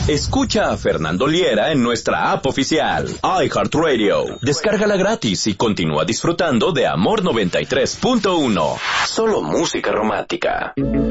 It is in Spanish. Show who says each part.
Speaker 1: Escucha a Fernando Liera en nuestra app oficial, iHeartRadio. Descárgala gratis y continúa disfrutando de Amor 93.1. Solo música romántica.